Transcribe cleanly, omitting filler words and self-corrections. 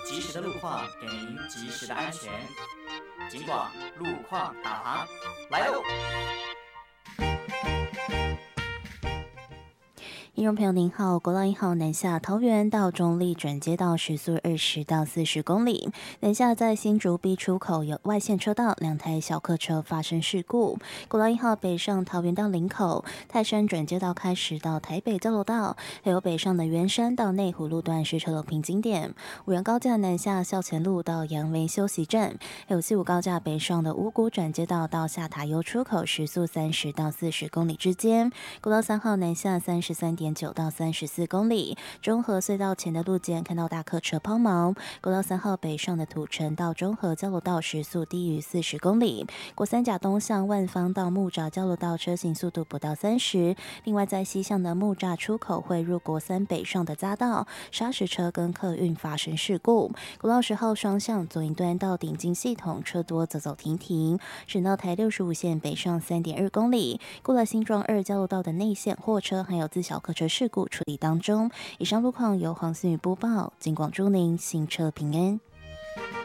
及时的路况，给您及时的安全。警广路况导航来喽！ 听众朋友您好，国道1号南下桃园到中立转接道时速20到40公里，南下在新竹 B 出口有外线车道2台小客车发生事故。国道1号北上桃园到林口、泰山转接道开始到台北交流道，还有北上的圆山到内湖路段是车流瓶颈点。五原高架南下校前路到杨梅休息站，还有西武高架北上的五股转接道到下塔悠出口时速30到40公里之间。国道3号南下33.9到34公里，中和隧道前的路肩看到大客车抛锚。国道3号北上的土城到中和交流道时速低于40公里。国三甲东向万方到木栅交流道车行速度不到30。另外在西向的木栅出口会入国三北上的匝道，砂石车跟客运发生事故。国道10号双向左营端到顶金系统车多走走停停。省道台65线北上3.2公里，过了新庄2交流道的内线货车还有自小客车事故处理当中。以上路况由黄思雨播报，警广祝您行车平安。